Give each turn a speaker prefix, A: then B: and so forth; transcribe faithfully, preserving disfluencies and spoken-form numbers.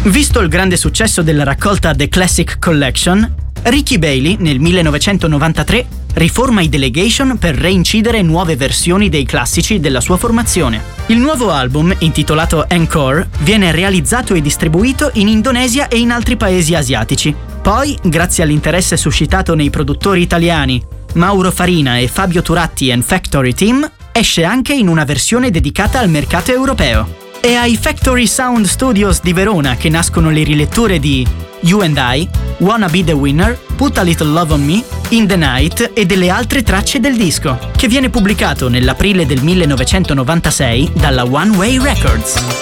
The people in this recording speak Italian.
A: Visto il grande successo della raccolta The Classic Collection, Ricky Bailey nel millenovecentonovantatré riforma i Delegation per reincidere nuove versioni dei classici della sua formazione. Il nuovo album, intitolato Encore, viene realizzato e distribuito in Indonesia e in altri paesi asiatici. Poi, grazie all'interesse suscitato nei produttori italiani Mauro Farina e Fabio Turatti and Factory Team, esce anche in una versione dedicata al mercato europeo. È ai Factory Sound Studios di Verona che nascono le riletture di You and I, Wanna Be the Winner, Put a Little Love on Me, In the Night e delle altre tracce del disco, che viene pubblicato nell'aprile del millenovecentonovantasei dalla One Way Records.